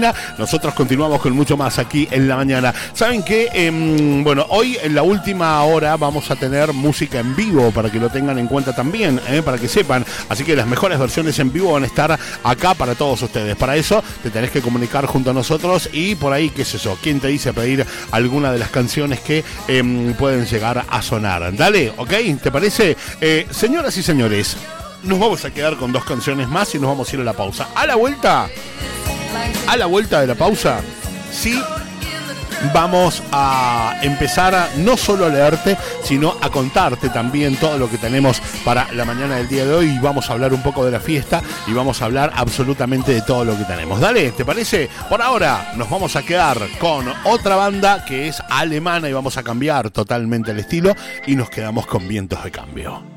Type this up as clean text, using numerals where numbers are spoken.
Cristina. Nosotros continuamos con mucho más aquí en la mañana. ¿Saben qué? Bueno, hoy en la última hora vamos a tener música en vivo para que lo tengan en cuenta también, para que sepan. Así que las mejores versiones en vivo van a estar acá para todos ustedes. Para eso te tenés que comunicar junto a nosotros y por ahí, qué es eso, ¿quién te dice pedir alguna de las canciones que pueden llegar a sonar? Dale, ¿ok? ¿Te parece? Señoras y señores, nos vamos a quedar con 2 canciones más y nos vamos a ir a la pausa. A la vuelta de la pausa, sí, vamos a empezar a no solo a leerte, sino a contarte también todo lo que tenemos para la mañana del día de hoy. Y vamos a hablar un poco de la fiesta y vamos a hablar absolutamente de todo lo que tenemos. Dale, ¿te parece? Por ahora nos vamos a quedar con otra banda que es alemana y vamos a cambiar totalmente el estilo y nos quedamos con Vientos de Cambio.